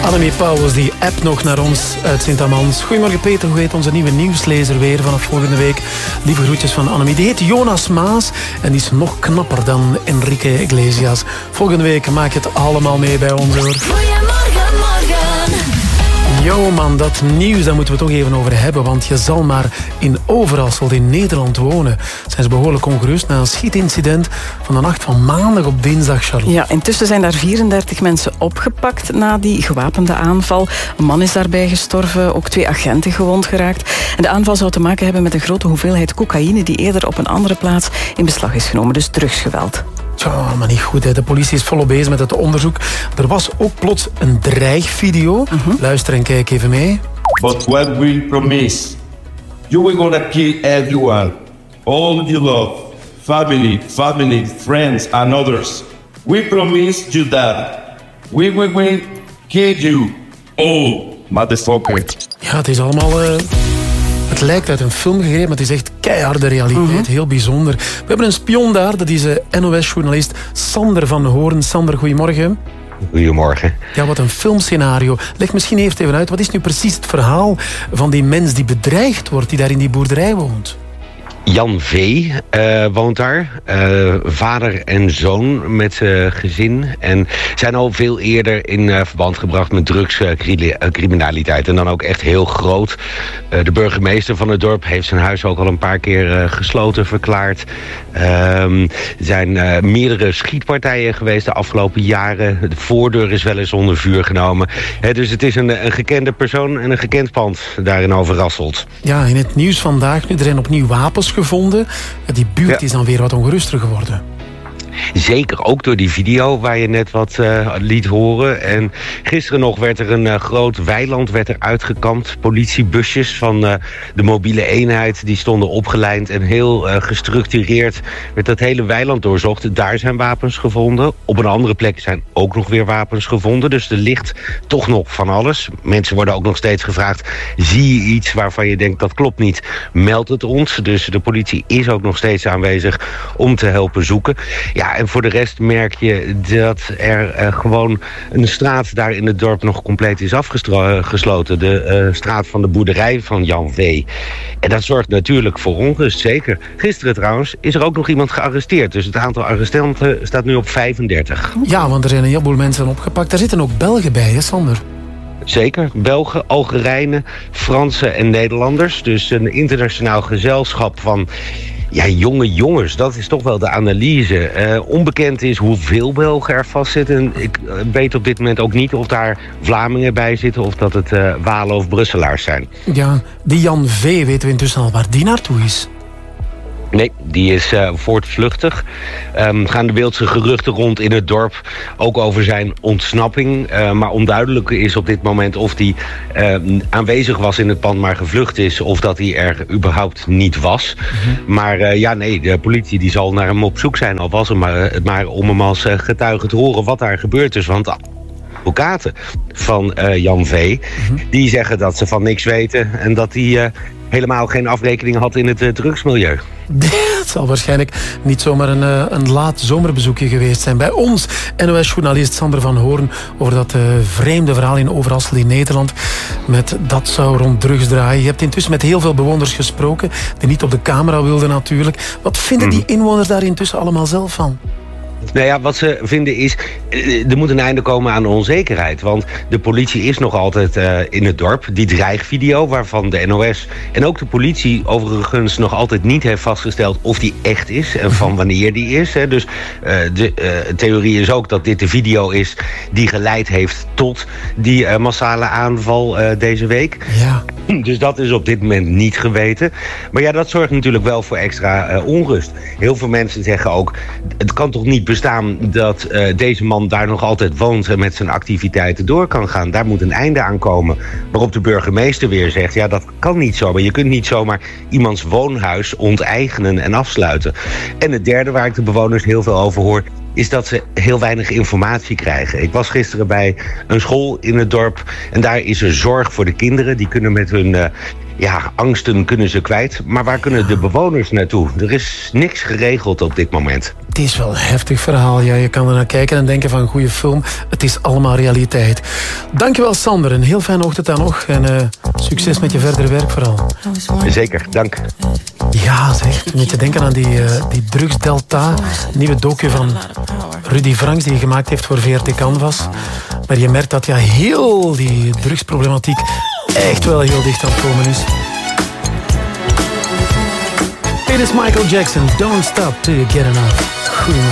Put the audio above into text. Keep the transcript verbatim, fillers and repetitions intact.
Annemie Pauwels die appt nog naar ons uit Sint-Amans. Goedemorgen Peter, hoe heet onze nieuwe nieuwslezer weer vanaf volgende week? Lieve groetjes van Annemie. Die heet Jonas Maas en die is nog knapper dan Enrique Iglesias. Volgende week maak je het allemaal mee bij ons hoor. Goedemorgen, morgen. Jo man, dat nieuws, daar moeten we het toch even over hebben. Want je zal maar in Overasselt in Nederland wonen. Zijn ze behoorlijk ongerust na een schietincident van de nacht van maandag op dinsdag, Charlotte. Ja, intussen zijn daar vierendertig mensen opgepakt na die gewapende aanval. Een man is daarbij gestorven, ook twee agenten gewond geraakt. En de aanval zou te maken hebben met een grote hoeveelheid cocaïne die eerder op een andere plaats in beslag is genomen. Dus drugsgeweld. Tja, maar niet goed. Hè. De politie is volop bezig met het onderzoek. Er was ook plots een dreigvideo. Uh-huh. Luister en kijk even mee. But what we promise, you will gonna kill everyone. All you love, family, family, friends and others. We promise you that. We will we kill you. Oh, motherfucker. Ja, het is allemaal... Uh... Het lijkt uit een film gegrepen, maar het is echt keiharde realiteit. Mm-hmm. Heel bijzonder. We hebben een spion daar, dat is uh, N O S-journalist Sander van Hoorn. Sander, goedemorgen. Goedemorgen. Ja, wat een filmscenario. Leg misschien eerst even uit, wat is nu precies het verhaal van die mens die bedreigd wordt, die daar in die boerderij woont? Jan V. Uh, woont daar. Uh, vader en zoon met uh, gezin. En zijn al veel eerder in uh, verband gebracht met drugscriminaliteit. Uh, en dan ook echt heel groot. Uh, de burgemeester van het dorp heeft zijn huis ook al een paar keer uh, gesloten verklaard. Uh, er zijn uh, meerdere schietpartijen geweest de afgelopen jaren. De voordeur is wel eens onder vuur genomen. Uh, dus het is een, een gekende persoon en een gekend pand daarin Overasselt. Ja, in het nieuws vandaag nu, er zijn opnieuw wapens gevonden. Die buurt ja. is dan weer wat ongeruster geworden. Zeker, ook door die video waar je net wat uh, liet horen. En gisteren nog werd er een uh, groot weiland werd er uitgekampt. Politiebusjes van uh, de mobiele eenheid die stonden opgelijnd en heel uh, gestructureerd werd dat hele weiland doorzocht. Daar zijn wapens gevonden. Op een andere plek zijn ook nog weer wapens gevonden. Dus er ligt toch nog van alles. Mensen worden ook nog steeds gevraagd, zie je iets waarvan je denkt dat klopt niet? Meld het ons. Dus de politie is ook nog steeds aanwezig om te helpen zoeken. Ja, en voor de rest merk je dat er uh, gewoon een straat daar in het dorp nog compleet is afgesloten. De uh, straat van de boerderij van Jan V. En dat zorgt natuurlijk voor onrust, zeker. Gisteren trouwens is er ook nog iemand gearresteerd. Dus het aantal arrestanten staat nu op vijfendertig. Ja, want er zijn een heleboel mensen opgepakt. Daar zitten ook Belgen bij, hè Sander? Zeker. Belgen, Algerijnen, Fransen en Nederlanders. Dus een internationaal gezelschap van... Ja, jonge jongens, dat is toch wel de analyse. Uh, onbekend is hoeveel Belgen er vastzitten. Ik uh, weet op dit moment ook niet of daar Vlamingen bij zitten... of dat het uh, Walen of Brusselaars zijn. Ja, die Jan V. weten we intussen al waar die naartoe is. Nee, die is uh, voortvluchtig. Um, gaan de beeldse geruchten rond in het dorp. Ook over zijn ontsnapping. Uh, maar onduidelijk is op dit moment of hij uh, aanwezig was in het pand... maar gevlucht is of dat hij er überhaupt niet was. Mm-hmm. Maar uh, ja, nee, de politie die zal naar hem op zoek zijn. Al was het maar, uh, maar om hem als uh, getuige te horen wat daar gebeurd is. Want... advocaten van uh, Jan V. Mm-hmm. Die zeggen dat ze van niks weten... en dat hij uh, helemaal geen afrekening had in het uh, drugsmilieu. Het zal waarschijnlijk niet zomaar een, uh, een laat zomerbezoekje geweest zijn. Bij ons, N O S-journalist Sander van Hoorn... over dat uh, vreemde verhaal in Overasselt in Nederland... met dat zou rond drugs draaien. Je hebt intussen met heel veel bewoners gesproken... die niet op de camera wilden natuurlijk. Wat vinden mm. die inwoners daar intussen allemaal zelf van? Nou ja, wat ze vinden is, er moet een einde komen aan de onzekerheid. Want de politie is nog altijd uh, in het dorp. Die dreigvideo waarvan de N O S en ook de politie overigens nog altijd niet heeft vastgesteld of die echt is en van wanneer die is. Hè. Dus uh, de uh, theorie is ook dat dit de video is die geleid heeft tot die uh, massale aanval uh, deze week. Ja. Dus dat is op dit moment niet geweten. Maar ja, dat zorgt natuurlijk wel voor extra uh, onrust. Heel veel mensen zeggen ook, het kan toch niet bestaan dat uh, deze man daar nog altijd woont en met zijn activiteiten door kan gaan. Daar moet een einde aan komen. Waarop de burgemeester weer zegt, ja, dat kan niet zomaar. Je kunt niet zomaar iemands woonhuis onteigenen en afsluiten. En het derde waar ik de bewoners heel veel over hoor, is dat ze heel weinig informatie krijgen. Ik was gisteren bij een school in het dorp en daar is er zorg voor de kinderen. Die kunnen met hun uh, ja, angsten kunnen ze kwijt. Maar waar kunnen de bewoners naartoe? Er is niks geregeld op dit moment. Het is wel een heftig verhaal. Ja, je kan er naar kijken en denken van een goede film. Het is allemaal realiteit. Dankjewel Sander. Een heel fijne ochtend dan nog. En uh, succes met je verdere werk vooral. Zeker, dank. Ja zeg, moet je denken aan die, uh, die drugsdelta. Nieuwe docu van Rudy Franks die je gemaakt heeft voor V R T Canvas. Maar je merkt dat ja, heel die drugsproblematiek echt wel heel dicht aan het komen is. Dit is Michael Jackson. Don't stop till you get enough. Goedemorgen.